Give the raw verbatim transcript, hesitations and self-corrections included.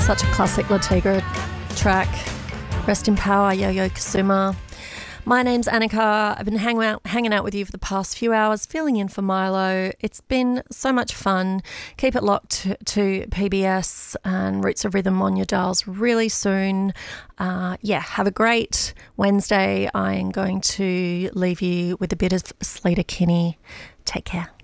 Such a classic La Tigra track. Rest in power, Yo-Yo Kusuma. My name's Annika. I've been hang out, hanging out with you for the past few hours, filling in for Milo. It's been so much fun. Keep it locked to, to P B S and Roots of Rhythm on your dials really soon. Uh, yeah, have a great Wednesday. I'm going to leave you with a bit of Sleater Kinney. Take care.